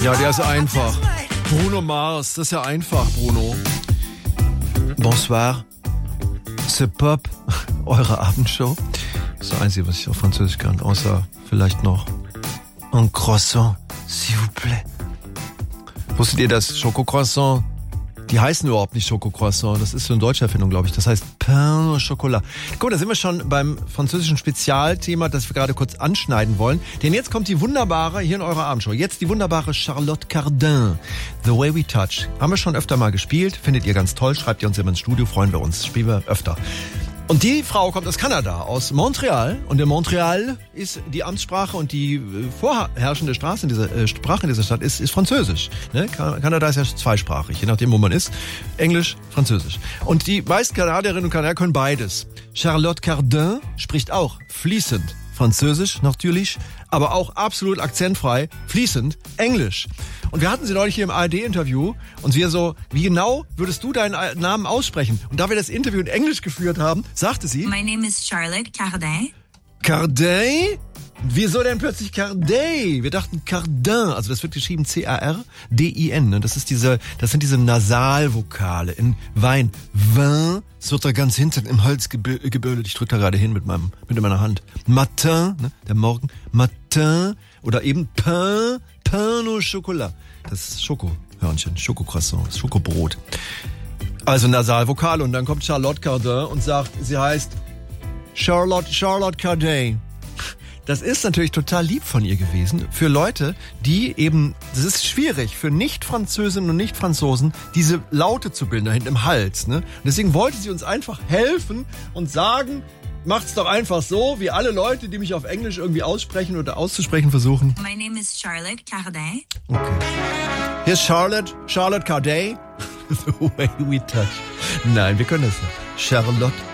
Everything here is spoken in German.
Ja, der ist einfach. Bruno Mars, das ist ja einfach, Bruno. Bonsoir. C'est Pop, eure Abendshow. Das ist das Einzige, was ich auf Französisch kann, außer vielleicht noch un croissant, s'il vous plaît. Wusstet ihr, dass Schokocroissant, die heißen überhaupt nicht Schokocroissant, das ist so eine deutsche Erfindung, glaube ich. Das heißt Pain au Chocolat. Guck, da sind wir schon beim französischen Spezialthema, das wir gerade kurz anschneiden wollen. Denn jetzt kommt die wunderbare, hier in eurer Abendshow, jetzt die wunderbare Charlotte Cardin. The Way We Touch. Haben wir schon öfter mal gespielt, findet ihr ganz toll, schreibt ihr uns immer ins Studio, freuen wir uns, spielen wir öfter. Und die Frau kommt aus Kanada, aus Montreal. Und in Montreal ist die Amtssprache und die vorherrschende Sprache in dieser Stadt ist Französisch. Ne? Kanada ist ja zweisprachig, je nachdem, wo man ist. Englisch, Französisch. Und die meisten Kanadierinnen und Kanadier können beides. Charlotte Cardin spricht auch fließend Französisch, natürlich, aber auch absolut akzentfrei, fließend Englisch. Und wir hatten sie neulich hier im ARD-Interview und wir so, wie genau würdest du deinen Namen aussprechen? Und da wir das Interview in Englisch geführt haben, sagte sie... My name is Charlotte Cardin. Cardin? Wieso denn plötzlich Cardin? Wir dachten Cardin, also das wird geschrieben C-A-R-D-I-N. Ne? Das sind diese Nasalvokale in Wein. Vin, das wird da ganz hinten im Hals gebildet. Ich drücke da gerade hin mit meiner Hand. Matin, ne? Der Morgen. Matin oder eben Pain au Chocolat. Das ist Schokohörnchen, Schokocroissant, Schokobrot. Also Nasalvokale und dann kommt Charlotte Cardin und sagt, sie heißt Charlotte Cardin. Das ist natürlich total lieb von ihr gewesen. Für Leute, die eben, das ist schwierig, für Nicht-Französinnen und Nicht-Franzosen, diese Laute zu bilden, da hinten im Hals. Ne? Und deswegen wollte sie uns einfach helfen und sagen, macht's doch einfach so, wie alle Leute, die mich auf Englisch irgendwie aussprechen oder auszusprechen versuchen. My name is Charlotte Cardin. Okay. Hier ist Charlotte Cardin. The Way We Touch. Nein, wir können das nicht. Charlotte